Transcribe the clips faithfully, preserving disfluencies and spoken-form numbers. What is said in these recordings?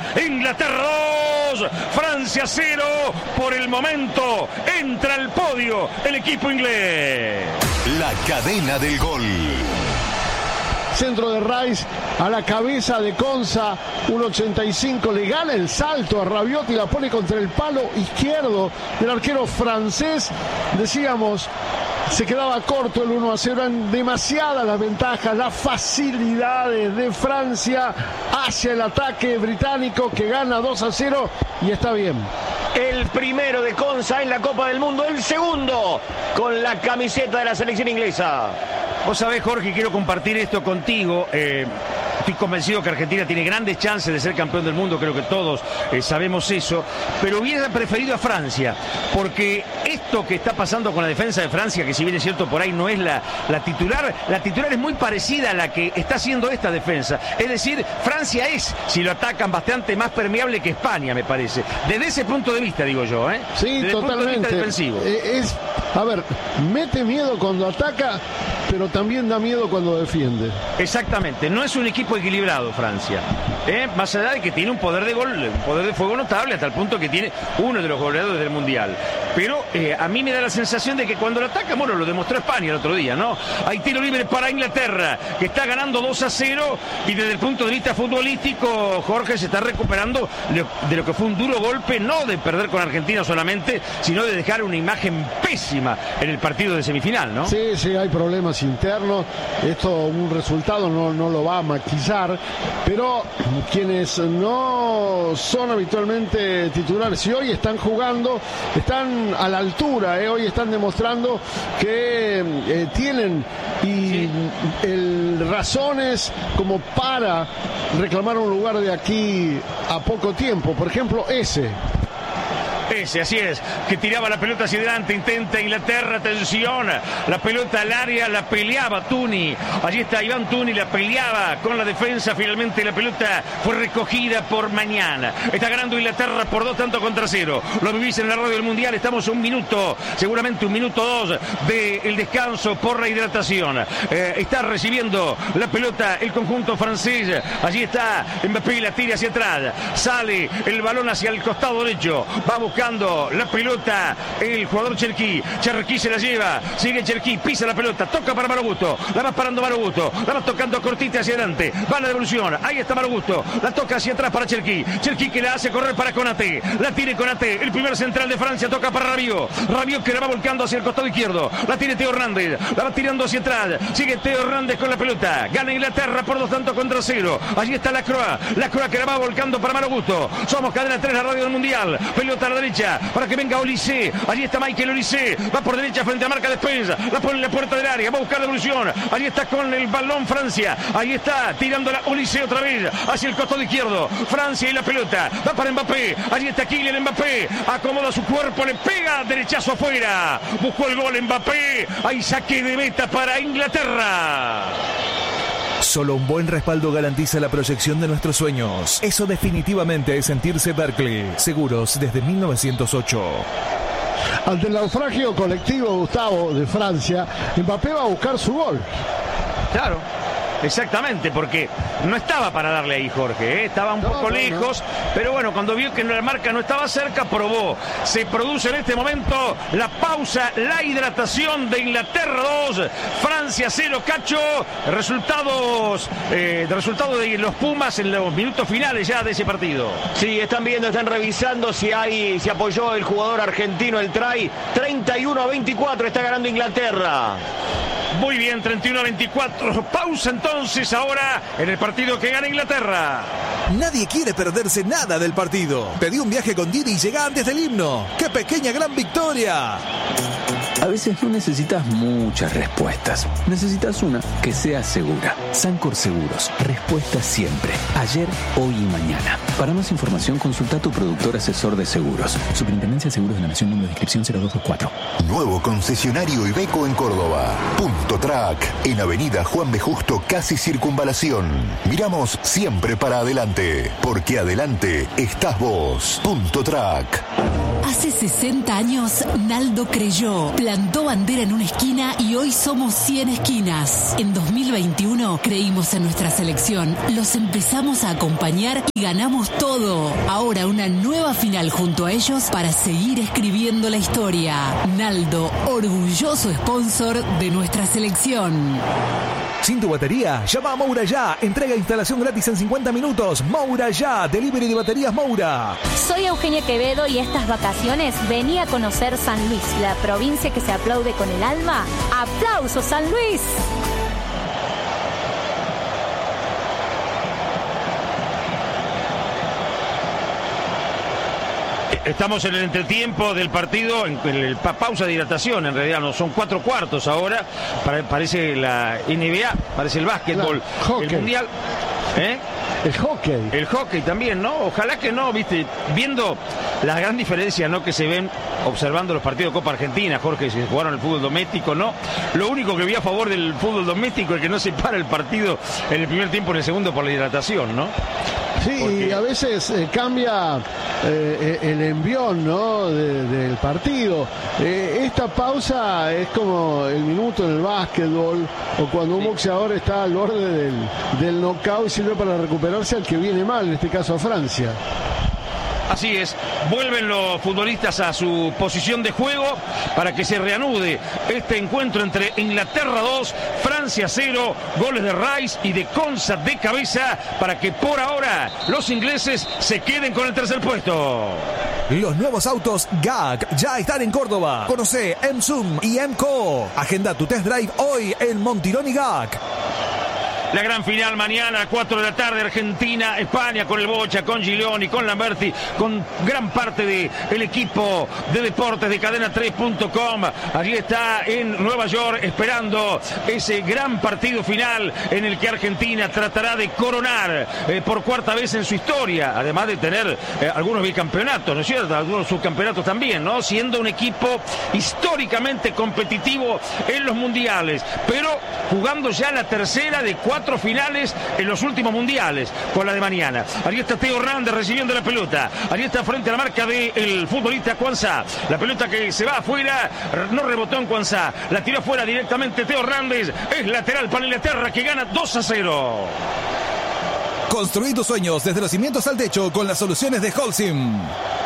Inglaterra dos, Francia cero. Por el momento entra al podio el equipo inglés. La cadena del gol. Centro de Rice a la cabeza de Konsa, uno ochenta y cinco, le gana el salto a Rabiot y la pone contra el palo izquierdo del arquero francés. Decíamos, se quedaba corto el uno a cero, eran demasiadas las ventajas, las facilidades de Francia hacia el ataque británico, que gana dos a cero y está bien. El primero de Konsa en la Copa del Mundo, el segundo con la camiseta de la selección inglesa. Vos sabés, Jorge, quiero compartir esto contigo. Eh, estoy convencido que Argentina tiene grandes chances de ser campeón del mundo, creo que todos eh, sabemos eso, pero hubiera preferido a Francia, porque esto que está pasando con la defensa de Francia, que si bien es cierto por ahí no es la, la titular, la titular es muy parecida a la que está haciendo esta defensa. Es decir, Francia es, si lo atacan, bastante más permeable que España, me parece. Desde ese punto de vista, digo yo, ¿eh? Sí, Desde totalmente. El punto de vista defensivo. Eh, es, a ver, mete miedo cuando ataca, pero también da miedo cuando defiende. Exactamente, no es un equipo equilibrado Francia, ¿eh? Más allá de que tiene un poder de gol, un poder de fuego notable, hasta el punto que tiene uno de los goleadores del Mundial. Pero eh, a mí me da la sensación de que cuando lo ataca, bueno, lo demostró España el otro día, ¿no? Hay tiro libre para Inglaterra, que está ganando dos a cero, y desde el punto de vista futbolístico, Jorge se está recuperando de lo que fue un duro golpe, no de perder con Argentina solamente, sino de dejar una imagen pésima en el partido de semifinal, ¿no? Sí, sí, hay problemas internos, esto un resultado no, no lo va a maquillar, pero quienes no son habitualmente titulares y hoy están jugando, están a la altura, ¿eh? Hoy están demostrando que eh, tienen y sí. el, razones como para reclamar un lugar de aquí a poco tiempo, por ejemplo ese. Ese, así es, que tiraba la pelota hacia adelante, intenta Inglaterra, atención, la pelota al área, la peleaba Tuni, allí está Iván Tuni, la peleaba con la defensa, finalmente la pelota fue recogida por Mañana, está ganando Inglaterra por dos tantos contra cero, lo vivís en la radio del Mundial, estamos a un minuto, seguramente un minuto dos del descanso por la hidratación, eh, está recibiendo la pelota el conjunto francés, allí está Mbappé, la tira hacia atrás, sale el balón hacia el costado derecho, va a buscar la pelota el jugador Cherki, Cherki se la lleva, sigue Cherki, pisa la pelota, toca para Malo Gusto, la va parando Malo Gusto, la va tocando cortita hacia adelante, va la devolución, ahí está Malo Gusto, la toca hacia atrás para Cherki, Cherki que la hace correr para Konaté, la tiene Konaté, el primer central de Francia, toca para Rabiot, Rabiot que la va volcando hacia el costado izquierdo, la tiene Teo Hernández, la va tirando hacia atrás, sigue Teo Hernández con la pelota, gana Inglaterra por dos tantos contra cero, allí está Lacroix, Lacroix que la va volcando para Malo Gusto, somos cadena tres, la radio del Mundial, pelota a la derecha, para que venga Olise, allí está Michael Olise, va por derecha frente a marca despensa, la pone en la puerta del área, va a buscar devolución, allí está con el balón Francia, ahí está tirando la Olise otra vez, hacia el costado izquierdo, Francia y la pelota, va para Mbappé, allí está Kylian Mbappé, acomoda su cuerpo, le pega, derechazo afuera, buscó el gol Mbappé, hay saque de meta para Inglaterra. Solo un buen respaldo garantiza la proyección de nuestros sueños. Eso definitivamente es sentirse Berkeley. Seguros desde mil novecientos ocho. Ante el naufragio colectivo, Gustavo, de Francia, Mbappé va a buscar su gol. Claro. Exactamente, porque no estaba para darle ahí Jorge, ¿eh? Estaba un no, poco no, lejos, no. Pero bueno, cuando vio que la marca no estaba cerca, probó. Se produce en este momento la pausa, la hidratación de Inglaterra dos, Francia cero, Cacho, resultados, eh, de resultado de los Pumas en los minutos finales ya de ese partido. Sí, están viendo, están revisando si hay, si apoyó el jugador argentino el try, treinta y uno a veinticuatro está ganando Inglaterra. Muy bien, treinta y uno a veinticuatro. Pausa entonces ahora en el partido que gana Inglaterra. Nadie quiere perderse nada del partido. Pedí un viaje con Didi y llega antes del himno. ¡Qué pequeña gran victoria! A veces no necesitas muchas respuestas. Necesitas una que sea segura. Sancor Seguros. Respuesta siempre. Ayer, hoy y mañana. Para más información, consulta a tu productor asesor de seguros. Superintendencia de Seguros de la Nación, número de inscripción cero dos dos cuatro. Nuevo concesionario Iveco en Córdoba. Punto Track. En Avenida Juan B. Justo, casi Circunvalación. Miramos siempre para adelante. Porque adelante estás vos. Punto Track. Hace sesenta años, Naldo creyó, plantó bandera en una esquina y hoy somos cien esquinas. En dos mil veintiuno creímos en nuestra selección, los empezamos a acompañar y ganamos todo. Ahora una nueva final junto a ellos para seguir escribiendo la historia. Naldo, orgulloso sponsor de nuestra selección. Sin tu batería, llama a Moura Ya. Entrega e instalación gratis en cincuenta minutos. Moura Ya, delivery de baterías Moura. Soy Eugenia Quevedo y estas vacaciones vení a conocer San Luis, la provincia que se aplaude con el alma. ¡Aplausos, San Luis! Estamos en el entretiempo del partido, en el pa pausa de hidratación, en realidad no son cuatro cuartos ahora, parece la N B A, parece el básquetbol, Claro, el mundial. ¿Eh? El hockey. El hockey también, ¿no? Ojalá que no, viste, viendo las gran diferencias, ¿no?, que se ven observando los partidos de Copa Argentina, Jorge, si jugaron el fútbol doméstico, ¿no? Lo único que vi a favor del fútbol doméstico es que no se para el partido en el primer tiempo, en el segundo por la hidratación, ¿no? Sí, porque... y a veces eh, cambia eh, el envión, ¿no?, de, del partido. Eh, esta pausa es como el minuto en el básquetbol o cuando un sí. boxeador está al borde del, del knockout y sirve para recuperarse al que viene mal, en este caso a Francia. Así es, vuelven los futbolistas a su posición de juego para que se reanude este encuentro entre Inglaterra dos, Francia cero, goles de Rice y de Konsa de cabeza para que por ahora los ingleses se queden con el tercer puesto. Los nuevos autos G A C ya están en Córdoba. Conoce M-Zoom y M-Co. Agenda tu test drive hoy en Montirón y G A C. La gran final mañana, cuatro de la tarde, Argentina, España, con el Bocha, con Giglioni, con Lamberti, con gran parte del equipo de deportes de cadena tres punto com. Allí está en Nueva York esperando ese gran partido final en el que Argentina tratará de coronar eh, por cuarta vez en su historia, además de tener eh, algunos bicampeonatos, ¿no es cierto? Algunos subcampeonatos también, ¿no? Siendo un equipo históricamente competitivo en los mundiales, pero jugando ya la tercera de cuatro finales en los últimos mundiales con la de mañana. Allí está Theo Hernández recibiendo la pelota. Allí está frente a la marca del futbolista Kwanza. La pelota que se va afuera, no rebotó en Kwanza, la tiró afuera directamente Theo Hernández. Es lateral para Inglaterra que gana dos a cero. Construí tus sueños desde los cimientos al techo con las soluciones de Holcim.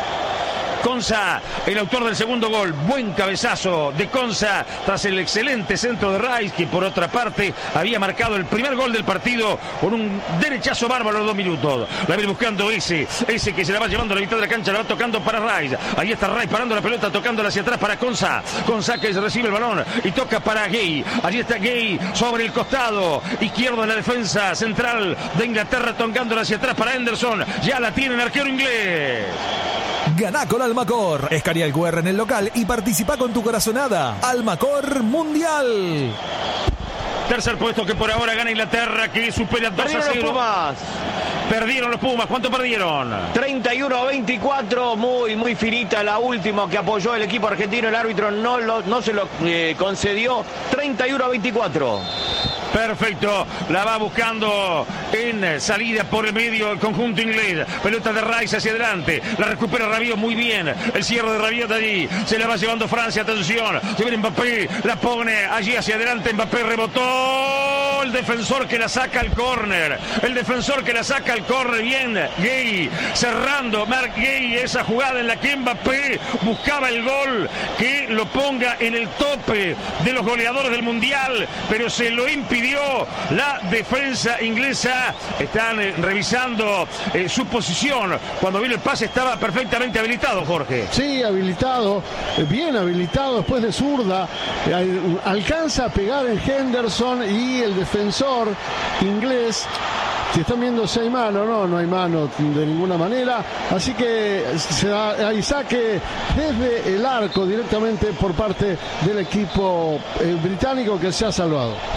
Konsa, el autor del segundo gol, buen cabezazo de Konsa tras el excelente centro de Rice, que por otra parte había marcado el primer gol del partido con un derechazo bárbaro a los dos minutos. La viene buscando ese, ese que se la va llevando a la mitad de la cancha, la va tocando para Rice. Ahí está Rice parando la pelota, tocándola hacia atrás para Konsa. Konsa que recibe el balón y toca para Gay. Allí está Gay sobre el costado izquierdo de la defensa central de Inglaterra, tocándola hacia atrás para Henderson. Ya la tiene el arquero inglés. Ganá con Almacor. Escanea el cu erre en el local y participa con tu corazonada. Almacor Mundial. Tercer puesto que por ahora gana Inglaterra, que supera dos a cero. Perdieron los Pumas. Perdieron los Pumas. ¿Cuánto perdieron? treinta y uno a veinticuatro. Muy, muy finita la última que apoyó el equipo argentino. El árbitro no, lo, no se lo eh, concedió. treinta y uno a veinticuatro. Perfecto, la va buscando en salida por el medio el conjunto inglés. Pelota de Rice hacia adelante, la recupera Rabiot muy bien. El cierre de Rabiot allí, se la va llevando Francia, atención. Se viene Mbappé, la pone allí hacia adelante. Mbappé rebotó. El defensor que la saca al córner. El defensor que la saca al córner. Bien, Gay cerrando. Marc Gay, esa jugada en la que Mbappé buscaba el gol que lo ponga en el tope de los goleadores del mundial, pero se lo impidió la defensa inglesa. Están eh, revisando eh, su posición. Cuando vino el pase estaba perfectamente habilitado, Jorge. Sí, habilitado, bien habilitado después de zurda. Eh, alcanza a pegar en Henderson y el defensor inglés. Si están viendo si hay mano, no, no hay mano de ninguna manera. Así que se da, hay saque desde el arco directamente por parte del equipo eh, británico que se ha salvado.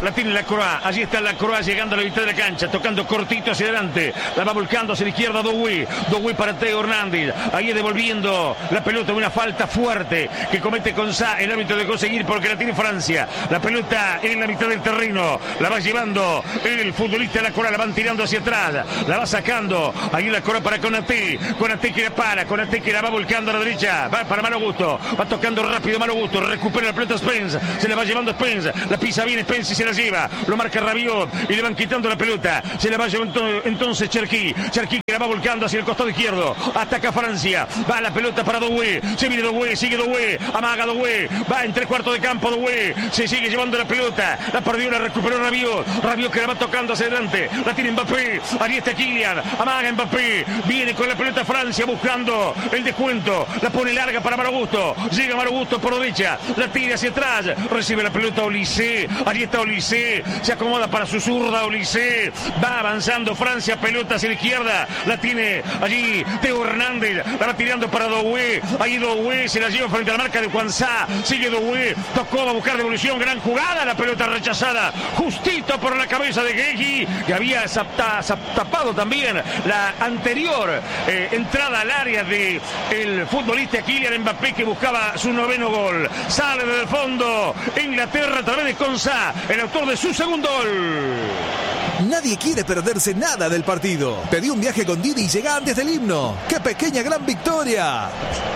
la tiene Lacroix, allí está Lacroix llegando a la mitad de la cancha, tocando cortito hacia adelante, la va volcando hacia la izquierda Doué, Doué para Teo Hernández, ahí devolviendo la pelota, una falta fuerte que comete Consá, el árbitro de conseguir porque la tiene Francia, la pelota en la mitad del terreno, la va llevando el futbolista Lacroix, la van tirando hacia atrás, la va sacando, ahí Lacroix para Konaté, Konaté que la para, Konaté que la va volcando a la derecha, va para Malo Gusto, va tocando rápido Malo Gusto, recupera la pelota Spence, se la va llevando Spence, la pisa bien Spence y se la lleva, lo marca Rabiot y le van quitando la pelota, se la va llevando entonces Cherki, Cherki que la va volcando hacia el costado izquierdo, ataca Francia, va la pelota para Doué, se viene Doué, sigue Doué, amaga Doué, va en tres cuartos de campo Doué, se sigue llevando la pelota, la perdió, la recuperó Rabiot, Rabiot que la va tocando hacia adelante, la tiene Mbappé, ahí está Kylian, amaga Mbappé, viene con la pelota Francia buscando el descuento, la pone larga para Malo Gusto, llega Malo Gusto por derecha, la tira hacia atrás, recibe la pelota Olysée, allí está Olysée, se acomoda para su zurda Olysée, va avanzando Francia, pelota hacia la izquierda, la tiene allí Teo Hernández, la va tirando para Doué, ahí Doué se la lleva frente a la marca de Quansah, sigue Doué, tocó, va a buscar devolución, gran jugada, la pelota rechazada, justito por la cabeza de Gueye, que había zapta, zap, tapado también la anterior eh, entrada al área de el futbolista Kylian Mbappé que buscaba su noveno gol. Sale desde el fondo Inglaterra a través de Quansah, el autor de su segundo gol. Nadie quiere perderse nada del partido. Pedí un viaje con Didi y llega antes del himno. ¡Qué pequeña gran victoria!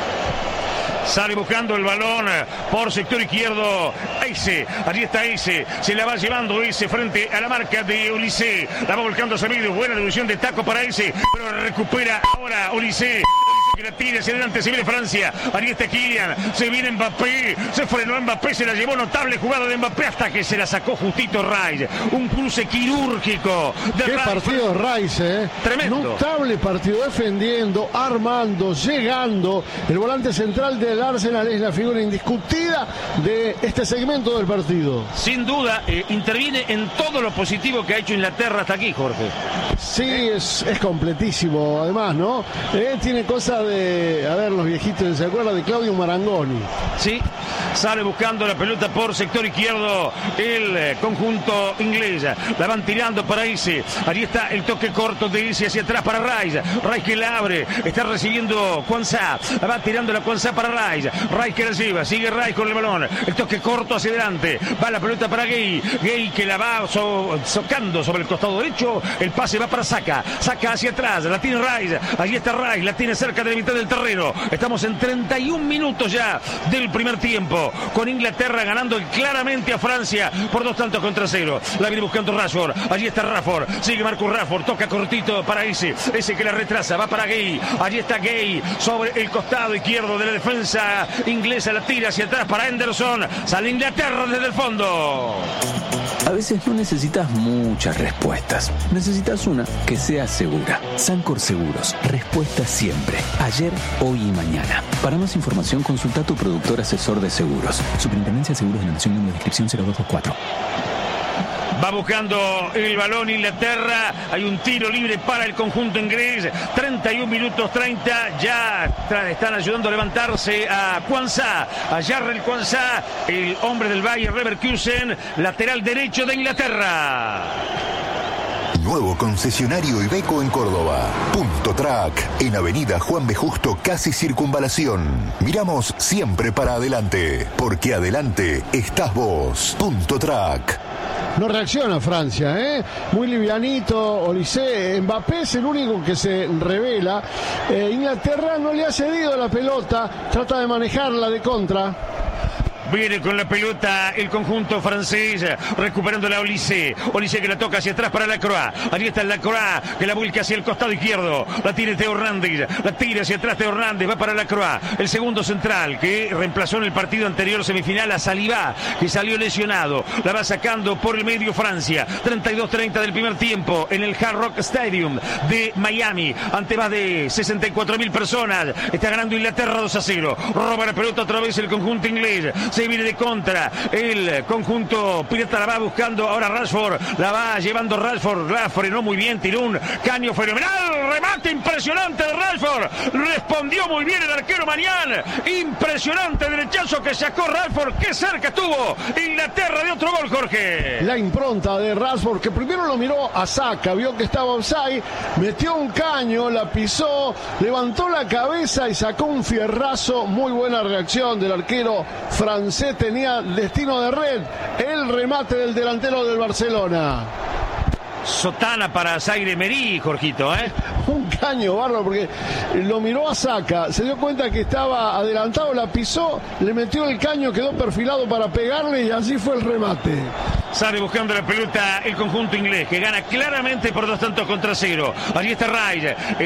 Sale buscando el balón por sector izquierdo. Ese, allí está ese. Se la va llevando ese frente a la marca de Olysée. La va volcando a Samido. Buena devolución de taco para ese. Pero recupera ahora Olysée. Que la tira hacia adelante, se viene Francia, ahí está Kylian, se viene Mbappé, se frenó Mbappé, se la llevó, notable jugada de Mbappé hasta que se la sacó justito Rice, un cruce quirúrgico de Qué Rice. partido de Rice, eh. Tremendo. Notable partido, defendiendo, armando, llegando. El volante central del Arsenal es la figura indiscutida de este segmento del partido. Sin duda, eh, interviene en todo lo positivo que ha hecho Inglaterra hasta aquí, Jorge. Sí, es, es completísimo, además, ¿no? Eh, tiene cosas de, a ver, los viejitos, ¿se acuerdan de Claudio Marangoni? Sí, sale buscando la pelota por sector izquierdo el eh, conjunto inglés, la van tirando para Ise, allí está el toque corto de Ise hacia atrás para Rice, Rice que la abre, está recibiendo Quansah, la va tirando la Quansah para Rice, Rice que la lleva, sigue Rice con el balón, el toque corto hacia adelante, va la pelota para Gay, Gay que la va so, socando sobre el costado derecho, el pase va para Saka, Saka hacia atrás, la tiene Rice, allí está Rice, la tiene cerca de la mitad del terreno, estamos en treinta y un minutos ya del primer tiempo, con Inglaterra ganando claramente a Francia por dos tantos contra cero, la viene buscando Rashford, allí está Rashford, sigue Marcus Rashford, toca cortito para ese, ese que la retrasa, va para Gay, allí está Gay, sobre el costado izquierdo de la defensa inglesa, la tira hacia atrás para Henderson, sale Inglaterra desde el fondo. A veces no necesitas muchas respuestas. Necesitas una que sea segura. Sancor Seguros. Respuesta siempre. Ayer, hoy y mañana. Para más información, consulta a tu productor asesor de seguros. Superintendencia de Seguros de la Nación, número de inscripción cero dos dos cuatro. Va buscando el balón Inglaterra. Hay un tiro libre para el conjunto inglés. treinta y un minutos treinta. Ya están ayudando a levantarse a Quansah. A Jarrell Quansah, el hombre del Bayer Leverkusen, lateral derecho de Inglaterra. Nuevo concesionario Iveco en Córdoba. Punto Track, en Avenida Juan B. Justo, casi Circunvalación. Miramos siempre para adelante, porque adelante estás vos. Punto Track. No reacciona Francia, ¿eh? Muy livianito, Olysée, Mbappé es el único que se revela. Eh, Inglaterra no le ha cedido la pelota, trata de manejarla de contra. Viene con la pelota el conjunto francés, recuperando la Olysée. Olysée que la toca hacia atrás para Lacroix. Allí está Lacroix, que la vuelca hacia el costado izquierdo. La tiene Teo Hernández, la tira hacia atrás Teo Hernández, va para Lacroix. El segundo central, que reemplazó en el partido anterior semifinal a Saliba, que salió lesionado. La va sacando por el medio Francia. treinta y dos treinta del primer tiempo en el Hard Rock Stadium de Miami, ante más de sesenta y cuatro mil personas. Está ganando Inglaterra dos a cero. Roba la pelota otra vez el conjunto inglés. Se viene de contra el conjunto pirata, la va buscando ahora Rashford, la va llevando Rashford, la frenó muy bien, tiró un caño fenomenal, remate impresionante de Rashford, respondió muy bien el arquero Mañán, impresionante derechazo que sacó Rashford, que cerca estuvo Inglaterra de otro gol, Jorge. La impronta de Rashford, que primero lo miró a Saka, vio que estaba offside, metió un caño, la pisó, levantó la cabeza y sacó un fierrazo. Muy buena reacción del arquero francés, tenía destino de red, el remate del delantero del Barcelona. Sotana para Zaire Emery, Jorgito, ¿eh? Un caño bárbaro, porque lo miró a Saka, se dio cuenta que estaba adelantado, la pisó, le metió el caño, quedó perfilado para pegarle y así fue el remate. Sale buscando la pelota el conjunto inglés, que gana claramente por dos tantos contra cero. Allí está Rice,